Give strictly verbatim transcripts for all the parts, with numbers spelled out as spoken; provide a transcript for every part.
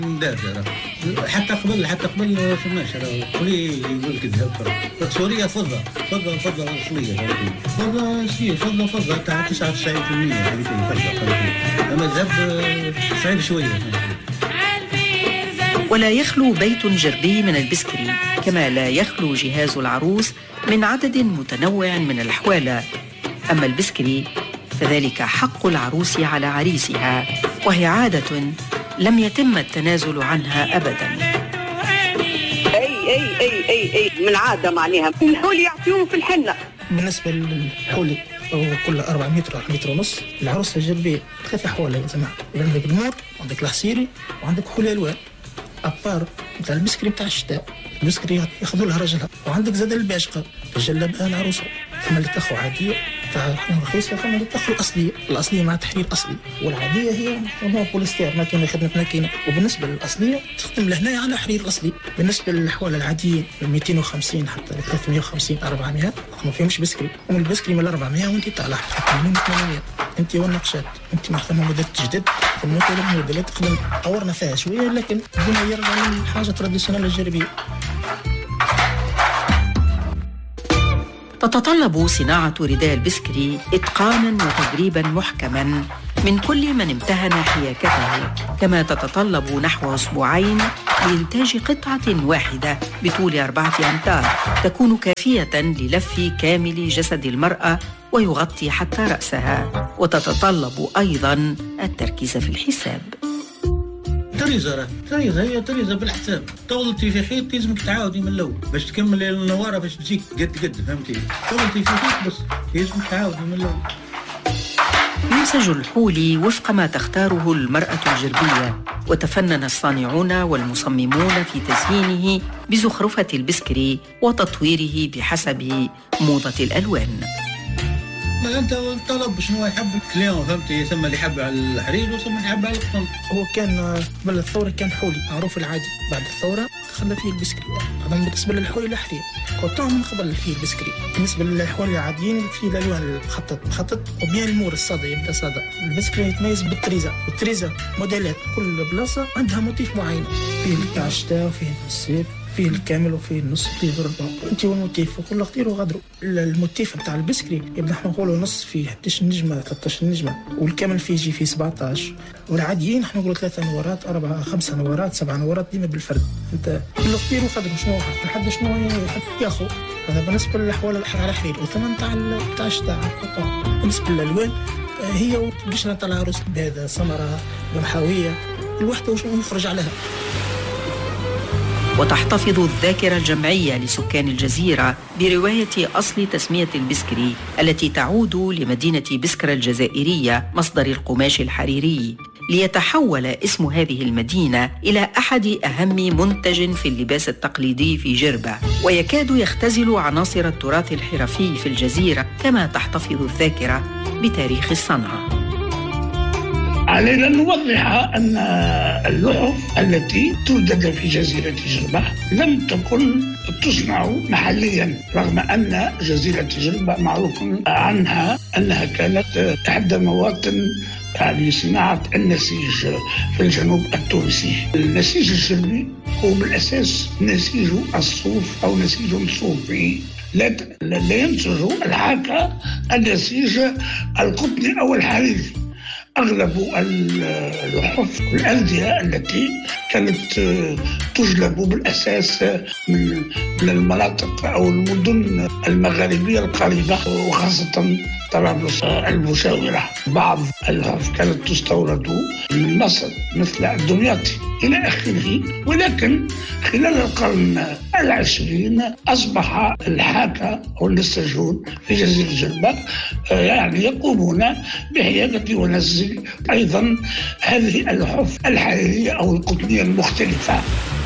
دافرة حتى قبل حتى قبل فماش قولي يقول لك الذهب سوريا فضة فضة فضة أصلية فضة شيء فضة فضة تاع تسعة وتسعين بالمئة فضة أما الذهب صعيب شوية. ولا يخلو بيت جربي من البسكري، كما لا يخلو جهاز العروس من عدد متنوع من الحوالة. أما البسكري فذلك حق العروس على عريسها، وهي عادة لم يتم التنازل عنها أبداً. أي أي أي أي أي من عادة معناها الحولي يعطيهم في الحنة. بالنسبة للحولي كل أربعة متر أو متر ونص. العروس الجربية ثلاثة حوالي يا جماعة، عندك المور وعندك الحصيري وعندك حولي ألوان. أبار مثل البسكري بتاع الشتاء، البسكري ياخذوا لها رجلها، وعندك زاد الباشقة تجلبها العروسة. ثم اللي تاخذ عادية تاع رخيصة، ثم اللي تاخذ الأصلية، الأصلية مع تحرير أصلي، والعادية هي هو بوليستير ماكينة خدمة ماكينة. وبالنسبة للأصلية تخدم لهنا على حرير أصلي. بالنسبة للحوالة العاديين من مئتين وخمسين حتى ثلاثمئة وخمسين أربعمئة ما فيهمش بسكري، ومن البسكري من أربعمئة وأنت طالع ثمانين ثمانمئة أنت والنقشات أنت محتمل موديل تجدد ثم كل موديلات تخدم طورنا فيها شوية، لكن بدون يرجع للحاجة تراديسيونال الجربية. تتطلب صناعة رداء البسكري إتقاناً وتدريباً محكماً من كل من امتهن حياكته، كما تتطلب نحو أسبوعين لإنتاج قطعة واحدة بطول أربعة أمتار تكون كافية للف كامل جسد المرأة ويغطي حتى رأسها، وتتطلب أيضاً التركيز في الحساب. تريزة تريزة هي تريزة بالحساب، طولتي في خيط لازمك تعاودي من الأول باش تكمل النوارة باش تجيك قد قد فهمتي، طولتي في خيط بس لازمك تعاودي من الأول. ينسج الحولي وفق ما تختاره المرأة الجربية، وتفنن الصانعون والمصممون في تزيينه بزخرفة البسكري وتطويره بحسب موضة الألوان. ما انت طلب شنو يحب الكليون فهمتي، يسمى اللي يحب على الحرير ويسمى اللي يحب على القطن. هو كان قبل الثوره كان حولي معروف العادي، بعد الثوره دخلنا فيه البسكري. هذا بالنسبه للحولي الحرير، قطن من قبل فيه البسكري. بالنسبه للحولي العاديين فيه الالوان المخطط مخطط وبين المور الصاده يبدا صاده. البسكري يتميز بالتريزه، والتريزه موديلات كل بلاصه عندها موتيف معين، فيه بتاع الشتاء وفيه الصيف، فيه الكامل وفيه النص فيه ضربة انت والموتيف وكل خطير وغدروا. الموتيف بتاع البسكري يبدا احنا نقولوا نص فيه إحدى عشر نجمه ثلاثة عشر نجمه، والكامل فيه يجي فيه سبعة عشر، والعاديين احنا نقولوا ثلاثه نوارات أربعة خمسة نوارات سبعة نوارات ديما بالفرد. انت كل خطير وغدروا شنو لحد شنو ياخذ. هذا بالنسبه للاحوال على حرير. والثمن تاع بتاع الشتاء بالنسبه للالوان هي وبشرة تاع العروس بهذا سمره رمحاويه الوحده وش نخرج عليها. وتحتفظ الذاكرة الجمعية لسكان الجزيرة برواية أصل تسمية البسكري التي تعود لمدينة بسكرة الجزائرية مصدر القماش الحريري، ليتحول اسم هذه المدينة إلى أحد أهم منتج في اللباس التقليدي في جربة، ويكاد يختزل عناصر التراث الحرفي في الجزيرة، كما تحتفظ الذاكرة بتاريخ الصنعة. علينا أن نوضح أن اللحف التي تولد في جزيرة جربة لم تكن تصنع محليا، رغم أن جزيرة جربة معروف عنها أنها كانت إحدى مواطن يعني صناعة النسيج في الجنوب التونسي. النسيج الجربي هو بالأساس نسيج الصوف أو نسيج صوفي، لا لا ينتج الحاكة النسيج القطني أو الحريري. أغلب اللحوف والألدية التي كانت تجلب بالأساس من المناطق أو المدن المغاربية القريبة وخاصة طرابلس المجاورة. بعض اللحوف كانت تستورد من مصر مثل الدمياطي إلى آخره، ولكن خلال القرن العشرين أصبح الحاكة والنساجون في جزيرة جربة يعني يقومون بحياكة ونسج أيضا هذه اللحوف الحريرية أو القطنية المختلفة.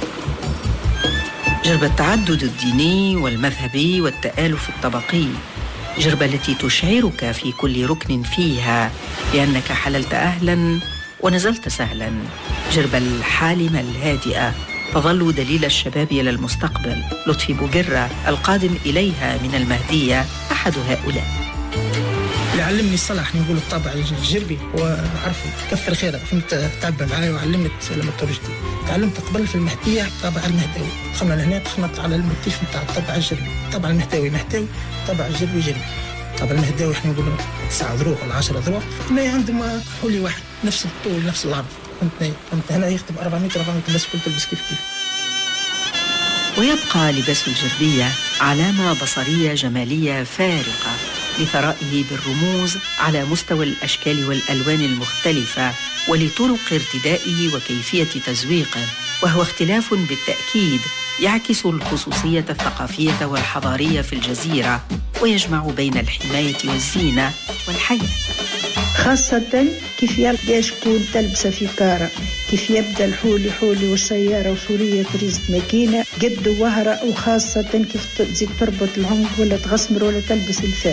جربة التعدد الديني والمذهبي والتآلف الطبقي، جربة التي تشعرك في كل ركن فيها بأنك حللت أهلا ونزلت سهلا، جربة الحالمة الهادئة تظل دليل الشباب إلى المستقبل. لطفي بوجرة القادم إليها من المهدية أحد هؤلاء. اللي علمني الصلاح نقول الطابع الجربي وعرفه كفر خيره، فهمت تعبى معايا وعلمني لما ترجتي. تعلمت قبل في المهدية طابع المهداوي، دخلنا لهنا دخلت على الموتيف نتاع الطابع الجربي، طابع المهداوي مهداوي، طابع الجربي جربي. طابع المهداوي احنا نقولوا تسعة ذروع ولا عشرة ذروع، هنا عندهم حولي واحد نفس الطول نفس العرض، فهمتني؟ فهمت هنا يكتب أربعمية أربعمية الناس كل تلبس كيف كيف. ويبقى لباس الجربية علامة بصرية جمالية فارقة لثرائه بالرموز على مستوى الأشكال والألوان المختلفة ولطرق ارتدائه وكيفية تزويقه، وهو اختلاف بالتأكيد يعكس الخصوصية الثقافية والحضارية في الجزيرة ويجمع بين الحماية والزينة والحياة. خاصة كيف يبدأ شكون تلبسة في كارة، كيف يبدأ الحولي حولي والسيارة وسورية تريزت ماكينة قد وهرة، وخاصة كيف تزيد تربط العنق ولا تغسمر ولا تلبس الفاس.